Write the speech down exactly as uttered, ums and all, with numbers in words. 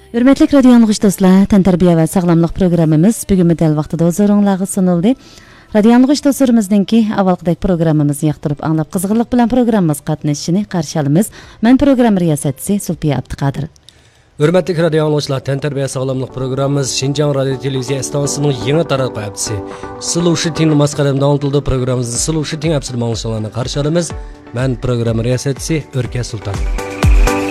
Hürmetli radyo yanlış dostlar, tantarbiya ve sağlamlık programımız bugün müdel vaxtıda huzuruңlarga sunuldu. Radyo yanlış dostlarımızdaki avalqıdaki programımızı yaxtırıp anlap kızgınlık bilen programımız qatnaşışını qarşı alımız. Men program riyasatçısı Sulpiya Abdikadir. Hürmetli radyo yanlışlar, tantarbiya sağlamlık programımız Şinjan Radyo Televizya Estansının yeni tarafı yapısı. Sıluşu tin maskaram dağıtıldı programımızın sıluşu tin yapısı mağlusalarına qarşı alımız. Men program riyasatçısı Örke Sultan.